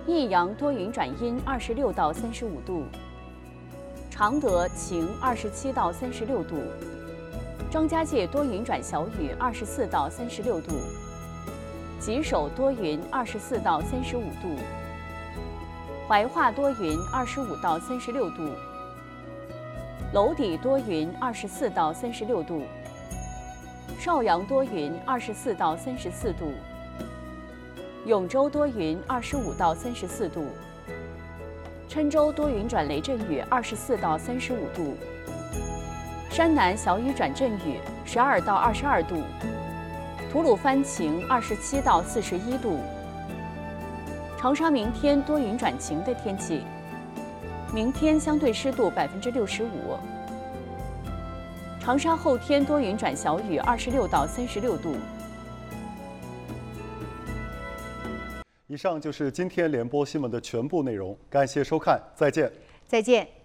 益阳多云转阴26到35度，常德晴27到36度，张家界多云转小雨24到36度，吉首多云24到35度，怀化多云25到36度，娄底多云24到36度，邵阳多云24到34度，永州多云25到34度，郴州多云转雷阵雨24到35度，山南小雨转阵雨12到22度，吐鲁番晴27到41度。长沙明天多云转晴的天气，明天相对湿度65%。长沙后天多云转小雨26到36度。 以上就是今天联播新闻的全部内容，感谢收看，再见。 再见。